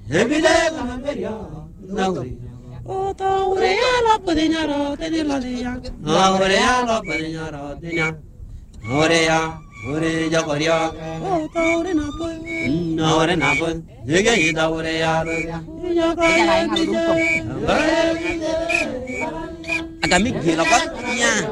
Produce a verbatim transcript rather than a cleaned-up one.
Evile la meria, nauri. O taurea la padinyara, tenila dia. Aurea la padinyara, tenya. Aurea, aurea jagoria. O taure na po, naure na po. Ege ida aurea. Jagoria. Agak mikir apa? Ya.